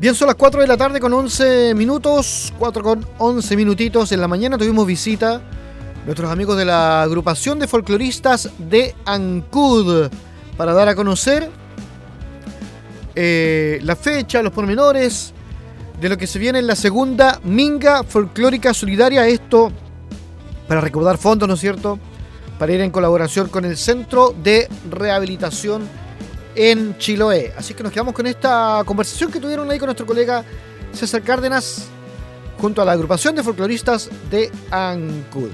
Bien, son las 4 de la tarde con 11 minutos, 4 con 11 minutitos. En la mañana tuvimos visita nuestros amigos de la agrupación de folcloristas de Ancud para dar a conocer la fecha, los pormenores de lo que se viene en la segunda Minga Folclórica Solidaria. Esto para recaudar fondos, ¿no es cierto?, para ir en colaboración con el Centro de Rehabilitación en Chiloé. Así que nos quedamos con esta conversación que tuvieron ahí con nuestro colega César Cárdenas junto a la agrupación de folcloristas de Ancud.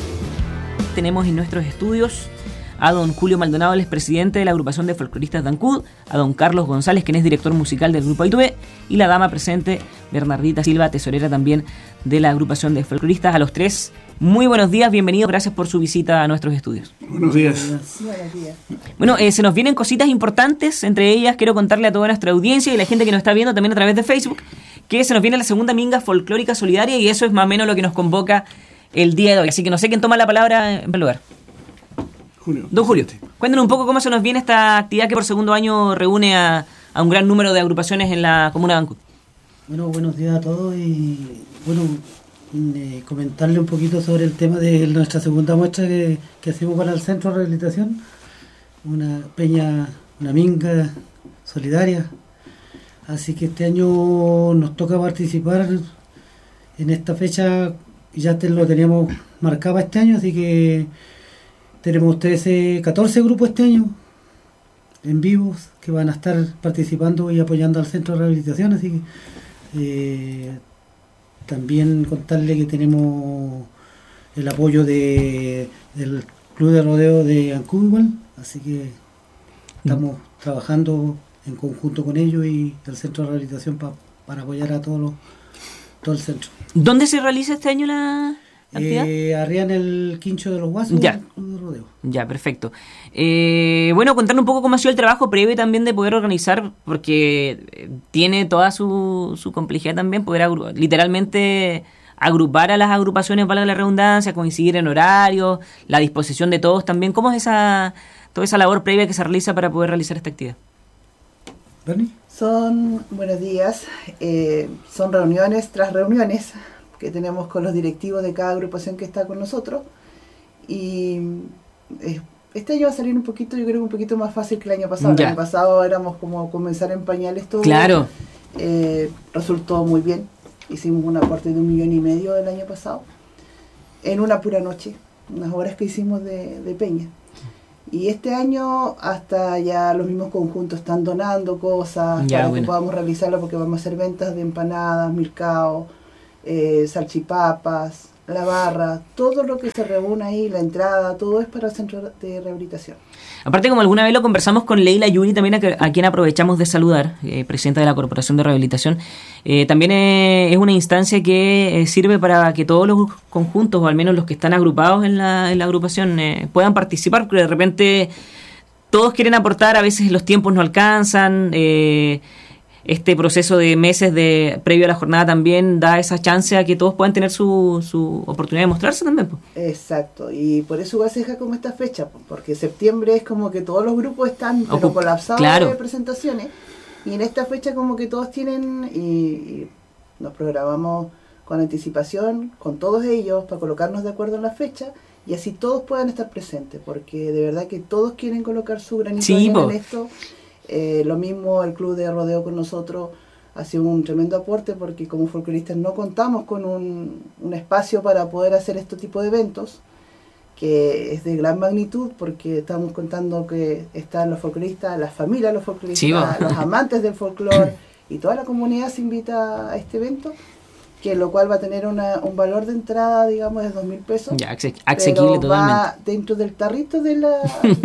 Tenemos en nuestros estudios a don Julio Maldonado, el presidente de la agrupación de folcloristas de Ancud, a don Carlos González, quien es director musical del grupo Aitubé, y la dama presente, Bernardita Silva, tesorera también de la agrupación de folcloristas. A los tres, muy buenos días, bienvenidos, gracias por su visita a nuestros estudios. Buenos días. Buenos días. Bueno, se nos vienen cositas importantes, entre ellas quiero contarle a toda nuestra audiencia y la gente que nos está viendo también a través de Facebook, que se nos viene la segunda Minga Folclórica Solidaria y eso es más o menos lo que nos convoca el día de hoy. Así que no sé quién toma la palabra en primer lugar. Julio. Don Julio, cuéntanos un poco cómo se nos viene esta actividad que por segundo año reúne a un gran número de agrupaciones en la comuna de Ancud. Bueno, buenos días a todos y bueno, comentarle un poquito sobre el tema de nuestra segunda muestra que hacemos para el Centro de Rehabilitación, una peña, una minga solidaria. Así que este año nos toca participar en esta fecha, ya lo teníamos marcado este año, así que tenemos 14 grupos este año en vivos que van a estar participando y apoyando al Centro de Rehabilitación, así que también contarle que tenemos el apoyo del Club de Rodeo de Ancud igual, así que estamos trabajando en conjunto con ellos y el Centro de Rehabilitación para apoyar a todo el centro. ¿Dónde se realiza este año la actividad? Arriba en el Quincho de los Guasos, Ya. el Club de Rodeo. Ya, perfecto. Bueno, contarnos un poco cómo ha sido el trabajo previo también de poder organizar, porque tiene toda su complejidad también, poder literalmente agrupar a las agrupaciones, valga la redundancia, coincidir en horarios, la disposición de todos también. ¿Cómo es toda esa labor previa que se realiza para poder realizar esta actividad? ¿Bernie? Buenos días, son reuniones tras reuniones que tenemos con los directivos de cada agrupación que está con nosotros y este año va a salir un poquito, yo creo un poquito más fácil que el año pasado. Ya. El año pasado éramos como comenzar en pañales todo. Claro. Resultó muy bien, hicimos un aporte de 1,5 millones el año pasado en una pura noche, unas horas que hicimos de peña. Y este año hasta ya los mismos conjuntos están donando cosas para que podamos realizarlo, porque vamos a hacer ventas de empanadas, milcao, salchipapas, la barra, todo lo que se reúne ahí, la entrada, todo es para el Centro de Rehabilitación. Aparte, como alguna vez lo conversamos con Leila Yuri, también a quien aprovechamos de saludar, presidenta de la Corporación de Rehabilitación, también es una instancia que sirve para que todos los conjuntos, o al menos los que están agrupados en la agrupación, puedan participar, porque de repente todos quieren aportar, a veces los tiempos no alcanzan, este proceso de meses previo a la jornada también da esa chance a que todos puedan tener su oportunidad de mostrarse también. Exacto, y por eso igual se deja como esta fecha, porque septiembre es como que todos los grupos están pero colapsados de presentaciones, y en esta fecha como que todos tienen, y nos programamos con anticipación con todos ellos para colocarnos de acuerdo en la fecha, y así todos puedan estar presentes, porque de verdad que todos quieren colocar su granito de arena en esto. Lo mismo el Club de Rodeo con nosotros ha sido un tremendo aporte, porque como folcloristas no contamos con un espacio para poder hacer este tipo de eventos, que es de gran magnitud, porque estamos contando que están los folcloristas, las familias de los folcloristas, los amantes del folclore, y toda la comunidad se invita a este evento, que lo cual va a tener un valor de entrada, digamos, de 2.000 pesos. Ya, asequible pero va totalmente. dentro del tarrito de la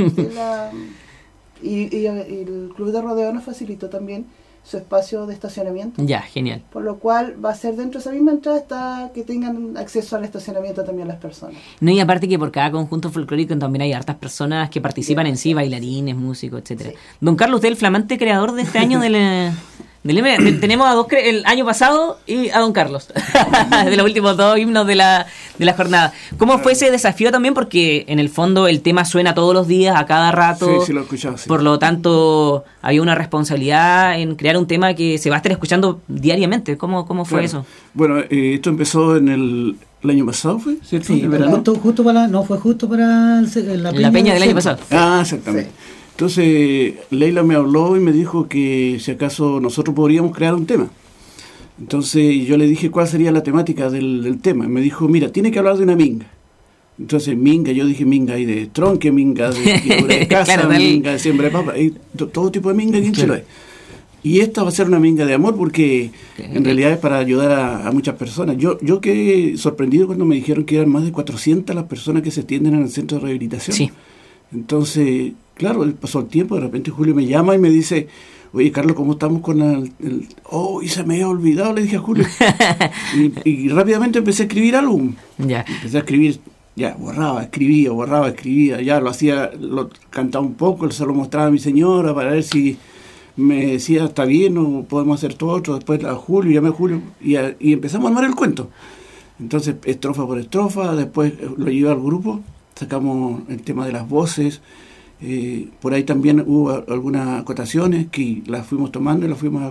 y el Club de Rodeo nos facilitó también su espacio de estacionamiento. Ya, genial. Por lo cual va a ser dentro de esa misma entrada hasta que tengan acceso al estacionamiento también las personas. No, y aparte que por cada conjunto folclórico también hay hartas personas que participan en sí, bailarines, músicos, etcétera. Sí. Don Carlos, usted es el flamante creador de este año de Tenemos a dos el año pasado y a don Carlos, de los últimos 2 himnos de la jornada. ¿Cómo fue ese desafío también? Porque en el fondo el tema suena todos los días, a cada rato. Sí, lo he escuchado, sí. Por lo tanto, había una responsabilidad en crear un tema que se va a estar escuchando diariamente. ¿Cómo fue eso? Bueno, esto empezó en el año pasado, ¿fue? ¿Cierto? Sí, fue justo para la peña del año pasado. Ah, exactamente. Sí. Entonces Leila me habló y me dijo que si acaso nosotros podríamos crear un tema. Entonces yo le dije cuál sería la temática del tema. Y me dijo, mira, tiene que hablar de una minga. Entonces minga, yo dije minga hay de tronque, minga de casa, claro, minga de siembra de papa, hay todo tipo de minga aquí en Chiloé. Y esta va a ser una minga de amor porque en realidad es para ayudar a muchas personas. Yo quedé sorprendido cuando me dijeron que eran más de 400 las personas que se atienden en el centro de rehabilitación. Sí. Entonces, claro, pasó el tiempo, de repente Julio me llama y me dice, oye Carlos, ¿cómo estamos con y se me había olvidado, le dije a Julio. y rápidamente empecé a escribir algo. Ya. Empecé a escribir, borraba, escribía, ya lo cantaba un poco, se lo mostraba a mi señora para ver si me decía, está bien o podemos hacer todo otro. Después a Julio, llamé a Julio y empezamos a armar el cuento. Entonces, estrofa por estrofa, después lo llevé al grupo, sacamos el tema de las voces. Por ahí también hubo algunas acotaciones que las fuimos tomando y las fuimos,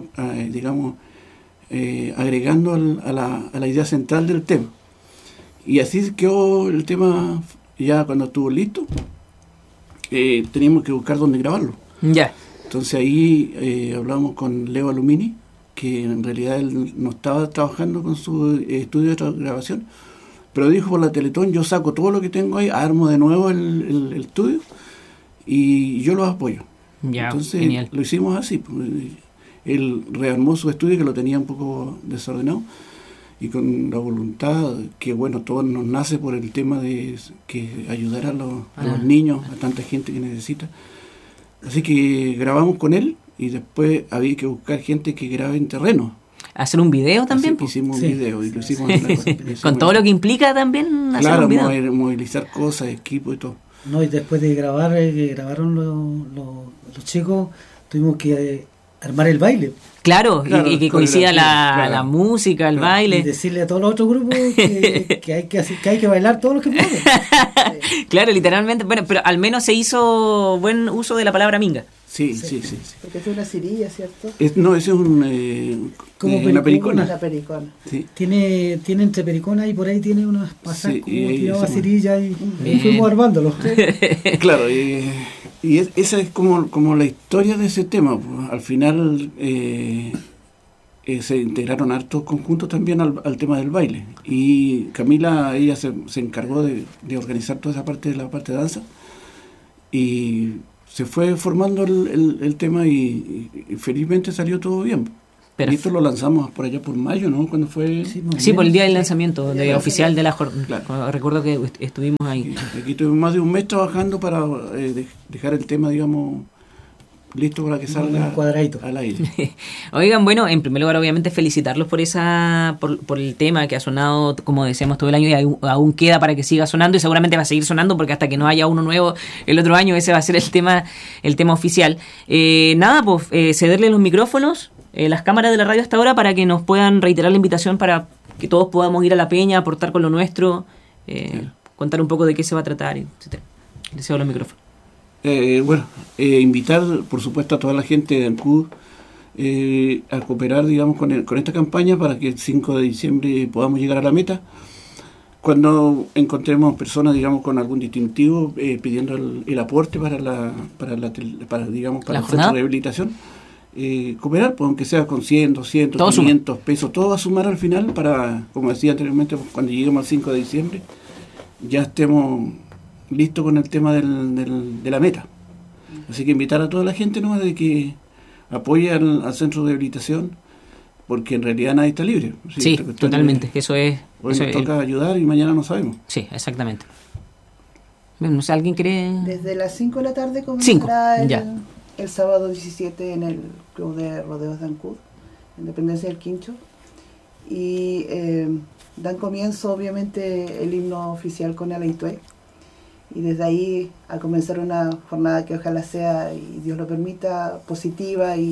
agregando a la idea central del tema. Y así quedó el tema. Ya cuando estuvo listo, teníamos que buscar dónde grabarlo. Ya. Entonces ahí hablamos con Leo Alumini, que en realidad él no estaba trabajando con su estudio de grabación, pero dijo, por la Teletón yo saco todo lo que tengo ahí, armo de nuevo el estudio y yo los apoyo. Ya, entonces genial. Lo hicimos así. Él rearmó su estudio, que lo tenía un poco desordenado, y con la voluntad que, bueno, todo nos nace por el tema de que ayudar a los niños, a tanta gente que necesita. Así que grabamos con él y después había que buscar gente que grabe en terreno. ¿Hacer un video también? Así que hicimos un video y lo hicimos con todo lo que implica también hacer un video. Claro, movilizar cosas, equipo y todo. No, y después de grabar, grabaron los chicos, tuvimos que armar el baile. Claro, y que coincida la música, el baile. Y decirle a todos los otros grupos que hay que bailar todos los que puedan. Claro, literalmente. Bueno, pero al menos se hizo buen uso de la palabra minga. Sí. Porque es una cirilla, ¿cierto? Eso es una pericona. Una pericona. Sí. Tiene entre pericona y por ahí tiene unas pasadas como tiraba cirilla y fuimos armándolo. Claro, y esa es como la historia de ese tema. Al final se integraron hartos conjuntos también al tema del baile. Y Camila, ella se encargó de organizar toda esa parte de la parte de danza. Y se fue formando el tema y felizmente salió todo bien. Pero y esto lo lanzamos por allá por mayo, ¿no? Cuando fue... Sí, por el día del lanzamiento oficial de la jornada. Claro. Recuerdo que estuvimos ahí. Aquí tuvimos más de un mes trabajando para dejar el tema, digamos, listo para que salga cuadradito al aire. Oigan, bueno, en primer lugar, obviamente, felicitarlos por el tema que ha sonado, como decíamos, todo el año, y aún queda para que siga sonando, y seguramente va a seguir sonando, porque hasta que no haya uno nuevo el otro año, ese va a ser el tema oficial. Nada, pues, cederle los micrófonos, las cámaras de la radio hasta ahora, para que nos puedan reiterar la invitación para que todos podamos ir a la peña, aportar con lo nuestro, contar un poco de qué se va a tratar, etc. Les cedo los micrófonos. Invitar, por supuesto, a toda la gente de Ancud a cooperar, digamos, con esta campaña para que el 5 de diciembre podamos llegar a la meta. Cuando encontremos personas, digamos, con algún distintivo pidiendo el aporte para el centro de rehabilitación, cooperar, pues, aunque sea con 100, 200, 500 pesos, todo va a sumar al final para, como decía anteriormente, pues, cuando lleguemos al 5 de diciembre ya estemos listo con el tema de la meta. Así que invitar a toda la gente nomás de que apoye al centro de rehabilitación, porque en realidad nadie está libre. Sí, totalmente. Eso es. Hoy nos toca ayudar y mañana no sabemos. Sí, exactamente. Bueno, no sé, ¿alguien cree? Desde las 5 de la tarde comenzará el sábado 17 en el Club de Rodeos de Ancud, Independencia del Quincho. Y dan comienzo, obviamente, el himno oficial con Alaitué. Y desde ahí a comenzar una jornada que ojalá sea, y Dios lo permita, positiva y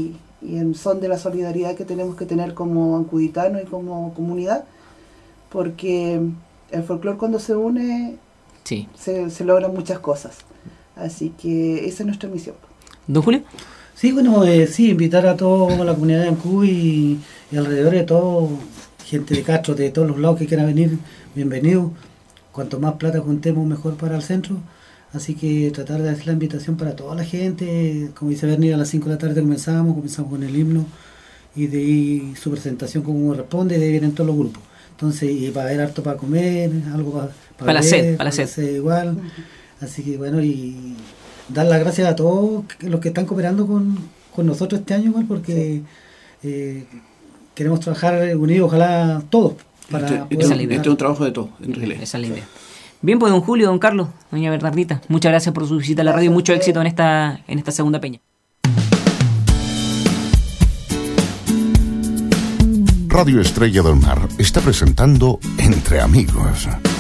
en son de la solidaridad que tenemos que tener como ancuditanos y como comunidad, porque el folclore cuando se une se logran muchas cosas. Así que esa es nuestra misión. ¿Don Julio? Sí, bueno, invitar a toda la comunidad de Ancud y alrededor de todo, gente de Castro, de todos los lados que quieran venir, bienvenidos. Cuanto más plata juntemos, mejor para el centro. Así que tratar de hacer la invitación para toda la gente. Como dice Bernie, a las 5 de la tarde comenzamos con el himno y de ahí su presentación como corresponde, y de ahí vienen todos los grupos. Entonces, y va a haber harto para comer, algo para la sed, para la sed igual. Así que bueno, y dar las gracias a todos los que están cooperando con nosotros este año, igual, porque queremos trabajar unidos, ojalá todos. Este es un trabajo de todos, en realidad. Esa es la idea. Bien, pues don Julio, don Carlos, doña Bernardita, muchas gracias por su visita a la radio y mucho éxito en esta segunda peña. Radio Estrella del Mar está presentando Entre Amigos.